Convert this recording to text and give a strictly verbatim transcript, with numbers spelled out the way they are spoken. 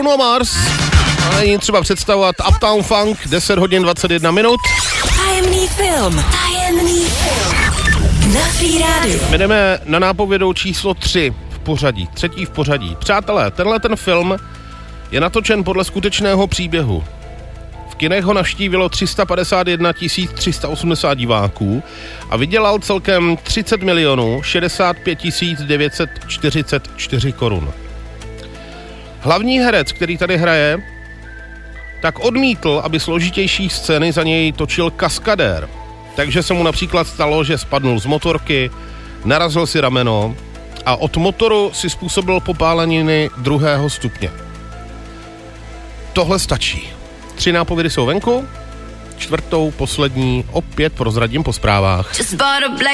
Bruno Mars. Ale jim třeba představovat Uptown Funk, deset hodin dvacet jedna minut. Tajemný film. Tajemný film. Na Free Rádiu. My jdeme na nápovědou číslo tři v pořadí. Třetí v pořadí. Přátelé, tenhle ten film je natočen podle skutečného příběhu. V kinech ho navštívilo tři sta padesát jedna tisíc tři sta osmdesát diváků a vydělal celkem třicet milionů šedesát pět tisíc devět set čtyřicet čtyři korun. Hlavní herec, který tady hraje, tak odmítl, aby složitější scény za něj točil kaskadér. Takže se mu například stalo, že spadnul z motorky, narazil si rameno a od motoru si způsobil popáleniny druhého stupně. Tohle stačí. Tři nápovědy jsou venku, čtvrtou, poslední, opět prozradím po zprávách.